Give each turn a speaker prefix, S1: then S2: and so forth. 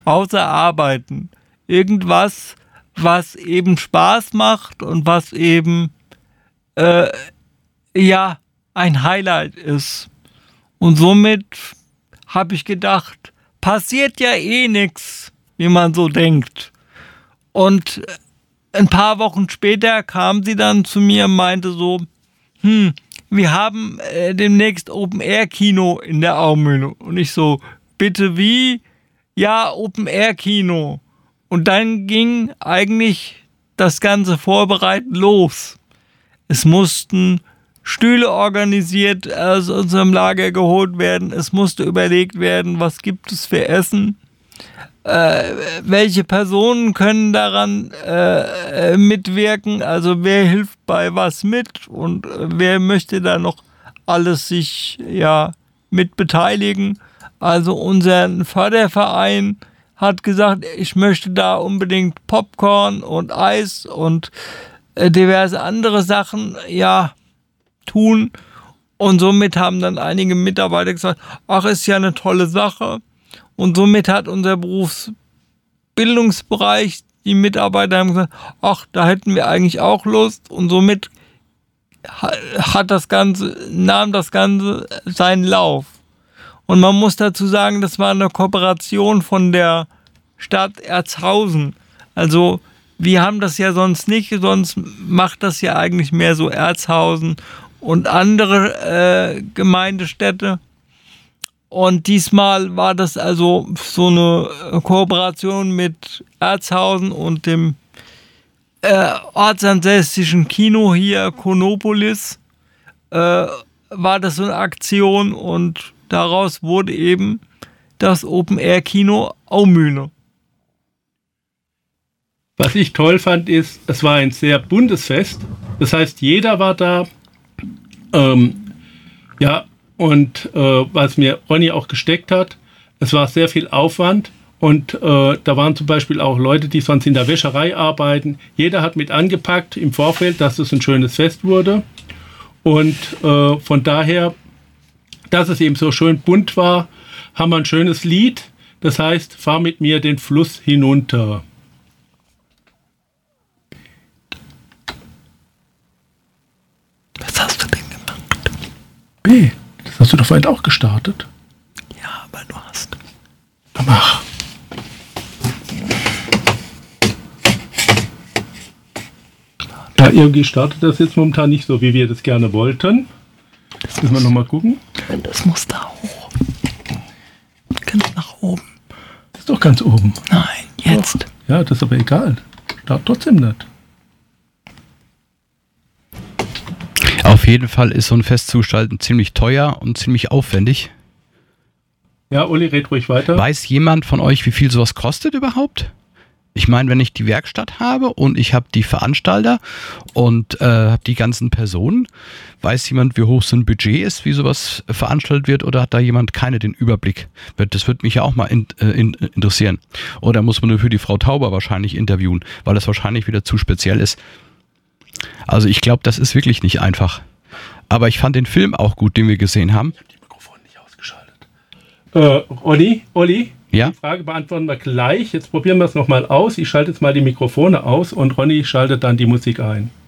S1: außer Arbeiten. Irgendwas, was eben Spaß macht und was eben ein Highlight ist. Und somit habe ich gedacht, passiert ja eh nichts, wie man so denkt. Und ein paar Wochen später kam sie dann zu mir und meinte so, wir haben demnächst Open-Air-Kino in der Aumühle. Und ich so, bitte wie? Ja, Open-Air-Kino. Und dann ging eigentlich das ganze Vorbereiten los. Es mussten Stühle organisiert aus unserem Lager geholt werden. Es musste überlegt werden, was gibt es für Essen. Welche Personen können daran mitwirken? Also wer hilft bei was mit und wer möchte da noch alles sich mit beteiligen? Also unser Förderverein hat gesagt, ich möchte da unbedingt Popcorn und Eis und diverse andere Sachen tun. Und somit haben dann einige Mitarbeiter gesagt, ach, ist ja eine tolle Sache. Und somit hat unser Berufsbildungsbereich, die Mitarbeiter haben gesagt, ach, da hätten wir eigentlich auch Lust. Und somit nahm das Ganze seinen Lauf. Und man muss dazu sagen, das war eine Kooperation von der Stadt Erzhausen. Also wir haben das ja sonst nicht, sonst macht das ja eigentlich mehr so Erzhausen und andere Gemeindestädte. Und diesmal war das also so eine Kooperation mit Erzhausen und dem ortsansässigen Kino hier, Konopolis, war das so eine Aktion und daraus wurde eben das Open-Air-Kino Aumühle.
S2: Was ich toll fand, ist, es war ein sehr buntes Fest. Das heißt, jeder war da. Und was mir Ronny auch gesteckt hat, es war sehr viel Aufwand. Und da waren zum Beispiel auch Leute, die sonst in der Wäscherei arbeiten. Jeder hat mit angepackt im Vorfeld, dass es ein schönes Fest wurde. Und von daher, dass es eben so schön bunt war, haben wir ein schönes Lied. Das heißt, fahr mit mir den Fluss hinunter.
S1: Was hast du denn gemacht?
S2: B, das hast du doch vorhin auch gestartet.
S1: Ja, aber du hast.
S2: Na mach. Ja, irgendwie startet das jetzt momentan nicht so, wie wir das gerne wollten. Müssen wir nochmal gucken.
S1: Das muss da hoch. Ganz nach oben.
S2: Das ist doch ganz oben.
S1: Nein, jetzt.
S2: Doch. Ja, das ist aber egal. Start trotzdem nicht.
S3: Auf jeden Fall ist so ein Fest zu gestalten ziemlich teuer und ziemlich aufwendig.
S2: Ja, Uli, red ruhig weiter.
S3: Weiß jemand von euch, wie viel sowas kostet überhaupt? Ich meine, wenn ich die Werkstatt habe und ich habe die Veranstalter und habe die ganzen Personen, weiß jemand, wie hoch so ein Budget ist, wie sowas veranstaltet wird, oder hat da jemand den Überblick? Das würde mich ja auch mal interessieren. Oder muss man nur für die Frau Tauber wahrscheinlich interviewen, weil das wahrscheinlich wieder zu speziell ist. Also ich glaube, das ist wirklich nicht einfach. Aber ich fand den Film auch gut, den wir gesehen haben.
S2: Ich habe die Mikrofone nicht ausgeschaltet. Olli?
S3: Ja?
S2: Die Frage beantworten wir gleich. Jetzt probieren wir es nochmal aus. Ich schalte jetzt mal die Mikrofone aus und Ronny schaltet dann die Musik ein.